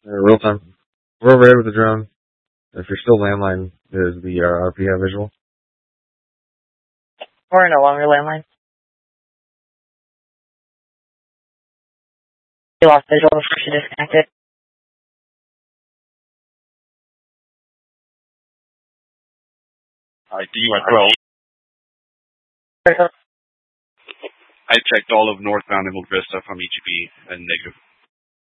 Real time. We're overhead with the drone. If you're still landline, is the RP have visual? We're no longer landline. You lost visual before she disconnected. DUI 12. I checked all of northbound Emerald Vista from EGB and negative.